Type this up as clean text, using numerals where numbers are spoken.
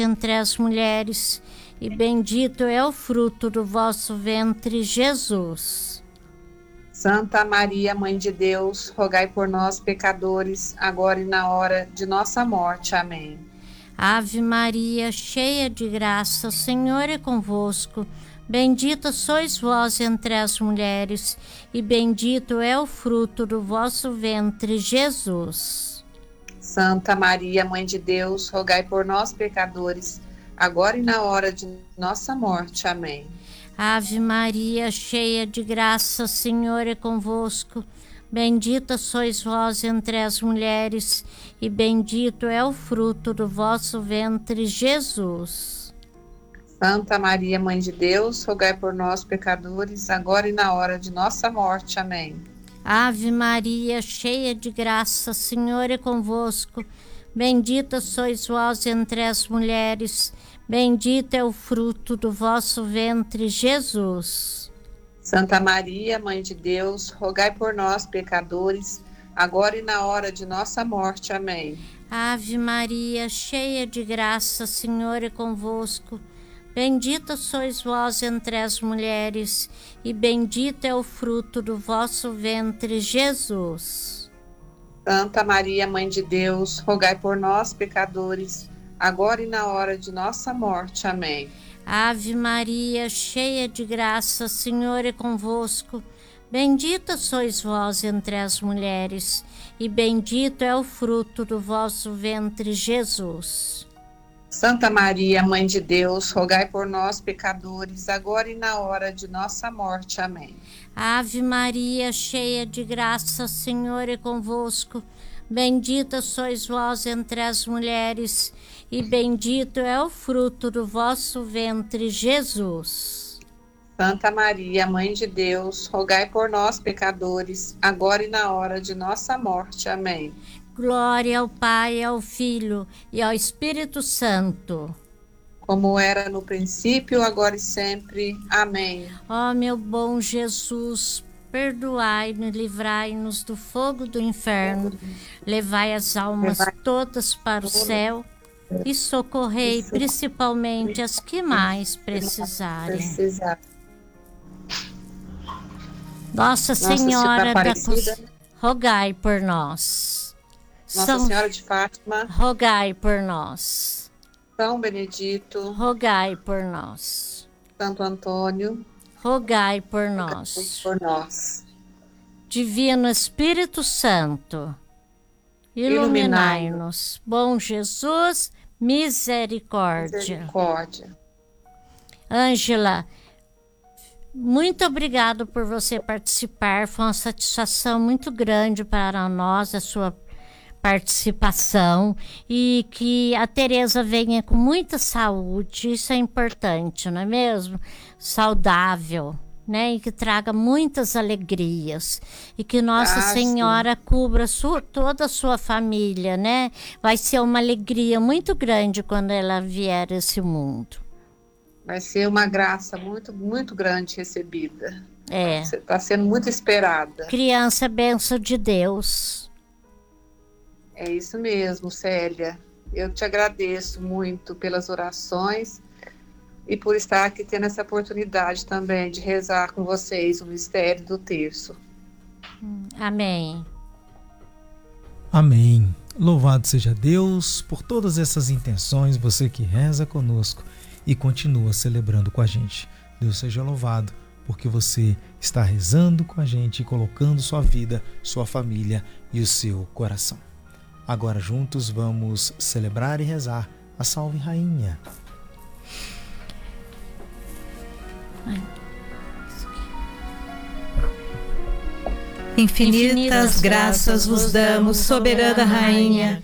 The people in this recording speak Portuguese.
entre as mulheres, e bendito é o fruto do vosso ventre, Jesus. Santa Maria, Mãe de Deus, rogai por nós, pecadores, agora e na hora de nossa morte. Amém. Ave Maria, cheia de graça, o Senhor é convosco. Bendita sois vós entre as mulheres, e bendito é o fruto do vosso ventre, Jesus. Santa Maria, Mãe de Deus, rogai por nós, pecadores, agora e na hora de nossa morte. Amém. Ave Maria, cheia de graça, o Senhor é convosco. Bendita sois vós entre as mulheres, e bendito é o fruto do vosso ventre, Jesus. Santa Maria, Mãe de Deus, rogai por nós, pecadores, agora e na hora de nossa morte. Amém. Ave Maria, cheia de graça, o Senhor é convosco. Bendita sois vós entre as mulheres, bendito é o fruto do vosso ventre, Jesus. Santa Maria, Mãe de Deus, rogai por nós, pecadores, agora e na hora de nossa morte. Amém. Ave Maria, cheia de graça, o Senhor é convosco. Bendita sois vós entre as mulheres, e bendito é o fruto do vosso ventre, Jesus. Santa Maria, Mãe de Deus, rogai por nós, pecadores, agora e na hora de nossa morte. Amém. Ave Maria, cheia de graça, o Senhor é convosco. Bendita sois vós entre as mulheres, e bendito é o fruto do vosso ventre, Jesus. Santa Maria, Mãe de Deus, rogai por nós, pecadores, agora e na hora de nossa morte. Amém. Ave Maria, cheia de graça, o Senhor é convosco. Bendita sois vós entre as mulheres, e bendito é o fruto do vosso ventre, Jesus. Santa Maria, Mãe de Deus, rogai por nós, pecadores, agora e na hora de nossa morte. Amém. Glória ao Pai, ao Filho e ao Espírito Santo. Como era no princípio, agora e sempre. Amém. Ó meu bom Jesus, perdoai-nos, livrai-nos do fogo do inferno, levai as almas todas para o céu e socorrei principalmente as que mais precisarem. Nossa Senhora da Conceição, rogai por nós. Nossa Senhora de Fátima, rogai por nós. São Benedito, rogai por nós. Santo Antônio, rogai por nós. Por nós. Divino Espírito Santo, iluminai-nos. Bom Jesus, misericórdia. Ângela, muito obrigado por você participar. Foi uma satisfação muito grande para nós a sua participação, e que a Tereza venha com muita saúde. Isso é importante, não é mesmo? Saudável, né? E que traga muitas alegrias, e que Nossa Senhora cubra toda a sua família, né? Vai ser uma alegria muito grande quando ela vier a esse mundo. Vai ser uma graça muito, muito grande recebida. É. Está sendo muito esperada. Criança, bênção de Deus. É isso mesmo, Célia. Eu te agradeço muito pelas orações e por estar aqui tendo essa oportunidade também de rezar com vocês o mistério do terço. Amém. Amém. Louvado seja Deus por todas essas intenções, você que reza conosco e continua celebrando com a gente. Deus seja louvado porque você está rezando com a gente e colocando sua vida, sua família e o seu coração. Agora juntos vamos celebrar e rezar a Salve Rainha. Infinitas graças vos damos, soberana Rainha,